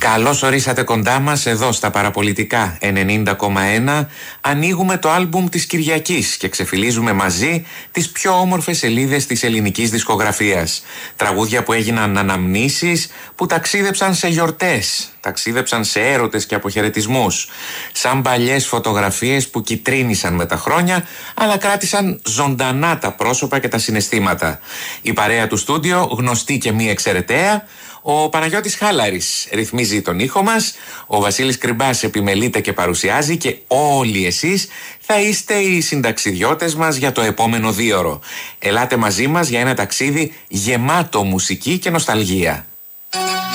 Καλώς ορίσατε κοντά μας εδώ στα Παραπολιτικά 90,1. Ανοίγουμε το άλμπουμ της Κυριακής και ξεφυλίζουμε μαζί τις πιο όμορφες σελίδες της ελληνικής δισκογραφίας. Τραγούδια που έγιναν αναμνήσεις, που ταξίδεψαν σε γιορτές, ταξίδεψαν σε έρωτες και αποχαιρετισμούς. Σαν παλιές φωτογραφίες που κιτρίνησαν με τα χρόνια, αλλά κράτησαν ζωντανά τα πρόσωπα και τα συναισθήματα. Η παρέα του στούντιο, γνωστή και μη εξαιρεταία. Ο Παναγιώτης Χάλαρης ρυθμίζει τον ήχο μας, ο Βασίλης Κρυμπάς επιμελείται και παρουσιάζει και όλοι εσείς θα είστε οι συνταξιδιώτες μας για το επόμενο 2ωρο. Ελάτε μαζί μας για ένα ταξίδι γεμάτο μουσική και νοσταλγία.